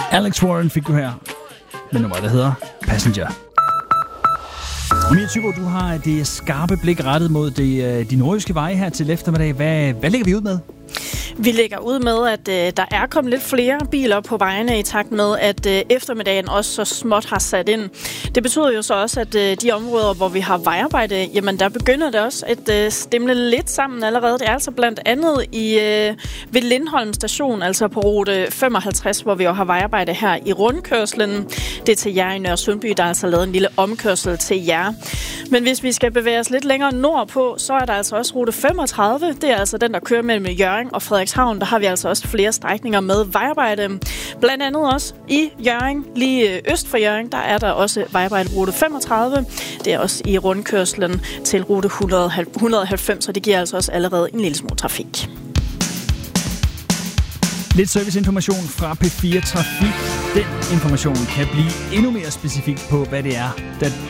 Alex Warren fik du her med nummer, der hedder Passenger. Og Mia Thybo, du har det skarpe blik rettet mod de nordjyske veje her til eftermiddag. Hvad lægger vi ud med? Vi lægger ud med, at der er kommet lidt flere biler på vejene i takt med, at eftermiddagen også så småt har sat ind. Det betyder jo så også, at de områder, hvor vi har vejarbejde, jamen der begynder det også at stemle lidt sammen allerede. Det er altså blandt andet ved Lindholm station, altså på rute 55, hvor vi jo har vejarbejde her i rundkørslen. Det er til jer i Nørresundby, der er altså lavet en lille omkørsel til jer. Men hvis vi skal bevæge os lidt længere nordpå, så er der altså også rute 35. Det er altså den, der kører mellem Hjørring og Frederikshavn. Der har vi altså også flere strækninger med vejarbejde. Blandt andet også i Hjørring, lige øst for Hjørring, der er der også vejarbejde rute 35. Det er også i rundkørslen til rute 190, og det giver altså også allerede en lille smule trafik. Lidt serviceinformation fra P4 Trafik. Den information kan blive endnu mere specifik på, hvad det er, der